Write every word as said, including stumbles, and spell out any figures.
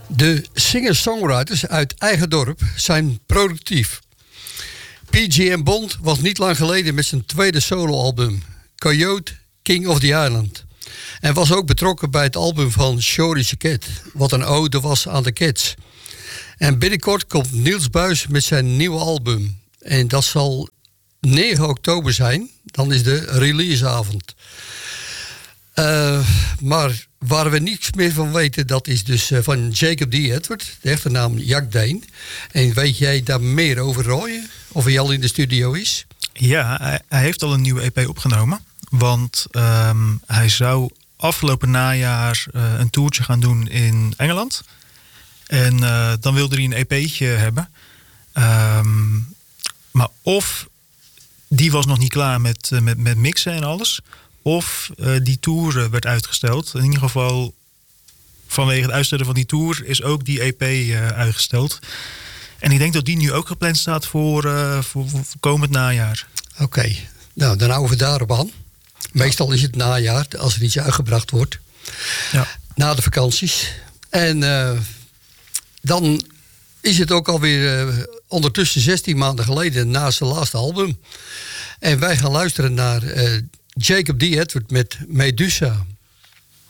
De singer-songwriters uit eigen dorp zijn productief. P G M Bond was niet lang geleden met zijn tweede soloalbum, Coyote, King of the Island. En was ook betrokken bij het album van Shorty Cat, wat een ode was aan de Cats. En binnenkort komt Niels Buijs met zijn nieuwe album. En dat zal negen oktober zijn, dan is de releaseavond. Uh, maar waar we niets meer van weten, dat is dus uh, van Jacob D. Edward, de echte naam Jack Dane. En weet jij daar meer over, Roy? Of hij al in de studio is? Ja, hij, hij heeft al een nieuwe E P opgenomen. Want um, hij zou afgelopen najaar uh, een toertje gaan doen in Engeland. En uh, dan wilde hij een E P'tje hebben. Um, maar of die was nog niet klaar met, uh, met, met mixen en alles. Of uh, die tour werd uitgesteld. In ieder geval vanwege het uitstellen van die tour is ook die E P uh, uitgesteld. En ik denk dat die nu ook gepland staat voor, uh, voor, voor komend najaar. Oké, okay. Nou dan houden we daarop aan. Meestal is het najaar als er iets uitgebracht wordt. Ja. Na de vakanties. En uh, dan is het ook alweer uh, ondertussen zestien maanden geleden na zijn laatste album. En wij gaan luisteren naar uh, Jacob D. Edward met Medusa.